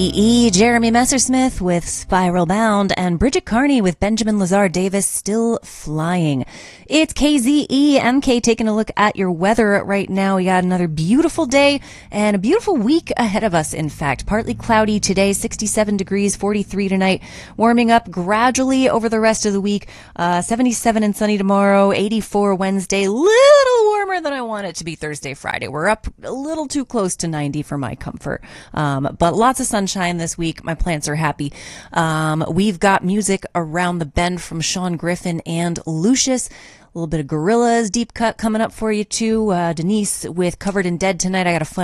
Jeremy Messersmith with Spiral Bound, and Bridget Carney with Benjamin Lazar Davis, Still Flying. It's KZE MK taking a look at your weather right now. We got another beautiful day and a beautiful week ahead of us, in fact. Partly cloudy today, 67 degrees, 43 tonight, warming up gradually over the rest of the week. 77 and sunny tomorrow, 84 Wednesday, little warmer than I want it to be Thursday, Friday. We're up a little too close to 90 for my comfort. But lots of sunshine this week. My plants are happy. We've got music around the bend from Sean Griffin and Lucius. A little bit of Gorillaz deep cut coming up for you too. Denise with Covered in Dead tonight. I got a fun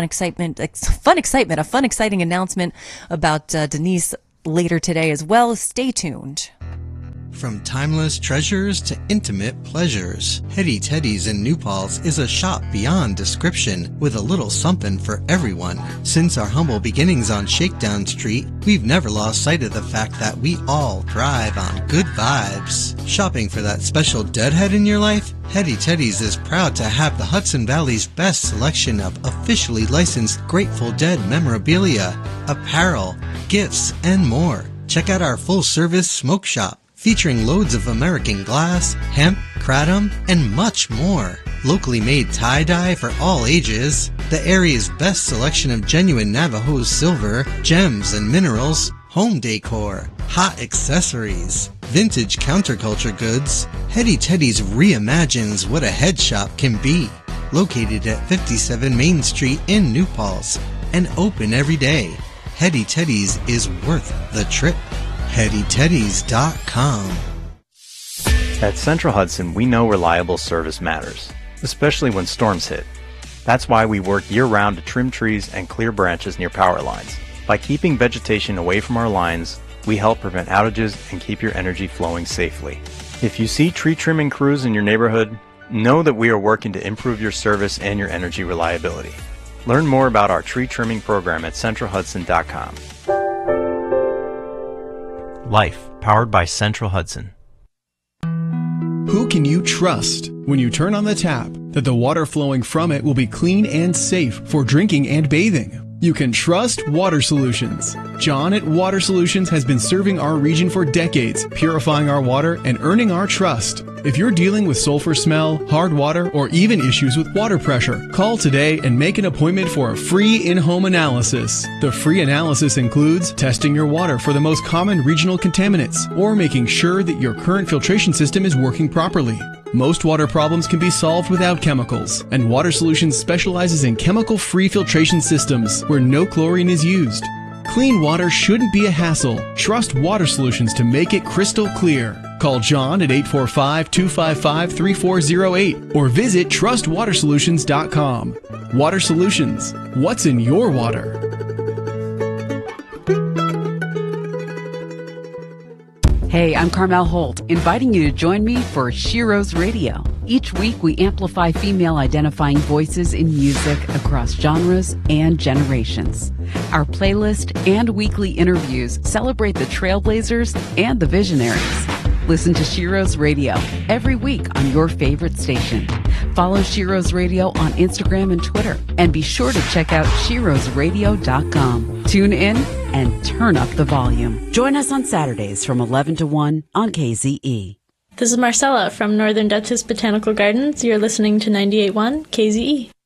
exciting announcement about Denise later today as well. Stay tuned. From timeless treasures to intimate pleasures, Hetty Teddy's in New Paltz is a shop beyond description with a little something for everyone. Since our humble beginnings on Shakedown Street, we've never lost sight of the fact that we all thrive on good vibes. Shopping for that special deadhead in your life? Hetty Teddy's is proud to have the Hudson Valley's best selection of officially licensed Grateful Dead memorabilia, apparel, gifts, and more. Check out our full-service smoke shop, featuring loads of American glass, hemp, kratom, and much more. Locally made tie-dye for all ages, the area's best selection of genuine Navajo silver, gems and minerals, home decor, hot accessories, vintage counterculture goods. Hetty Teddy's reimagines what a head shop can be. Located at 57 Main Street in New Paltz and open every day, Hetty Teddy's is worth the trip. HettyTeddies.com. At Central Hudson, we know reliable service matters, especially when storms hit. That's why we work year-round to trim trees and clear branches near power lines. By keeping vegetation away from our lines, we help prevent outages and keep your energy flowing safely. If you see tree trimming crews in your neighborhood, know that we are working to improve your service and your energy reliability. Learn more about our tree trimming program at CentralHudson.com. Life, powered by Central Hudson. Who can you trust when you turn on the tap that the water flowing from it will be clean and safe for drinking and bathing? You can trust Water Solutions. John at Water Solutions has been serving our region for decades, purifying our water and earning our trust. If you're dealing with sulfur smell, hard water, or even issues with water pressure, call today and make an appointment for a free in-home analysis. The free analysis includes testing your water for the most common regional contaminants or making sure that your current filtration system is working properly. Most water problems can be solved without chemicals, and Water Solutions specializes in chemical-free filtration systems where no chlorine is used. Clean water shouldn't be a hassle. Trust Water Solutions to make it crystal clear. Call John at 845-255-3408 or visit trustwatersolutions.com. Water Solutions. What's in your water? Hey, I'm Carmel Holt, inviting you to join me for Shiro's Radio. Each week, we amplify female-identifying voices in music across genres and generations. Our playlist and weekly interviews celebrate the trailblazers and the visionaries. Listen to Shiro's Radio every week on your favorite station. Follow Shiro's Radio on Instagram and Twitter. And be sure to check out shirosradio.com. Tune in and turn up the volume. Join us on Saturdays from 11 to 1 on KZE. This is Marcella from Northern Dutchess Botanical Gardens. You're listening to 98.1 KZE.